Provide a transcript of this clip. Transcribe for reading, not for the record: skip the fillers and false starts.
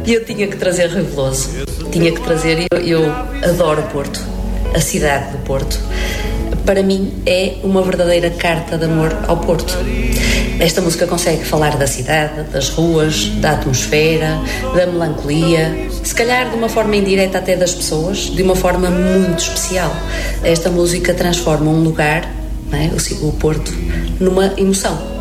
E eu tinha que trazer Rui Veloso. Tinha que trazer, eu adoro o Porto, a cidade do Porto. Para mim é uma verdadeira carta de amor ao Porto. Esta música consegue falar da cidade, das ruas, da atmosfera, da melancolia, se calhar de uma forma indireta até das pessoas, de uma forma muito especial. Esta música transforma um lugar, não é? O Porto, numa emoção.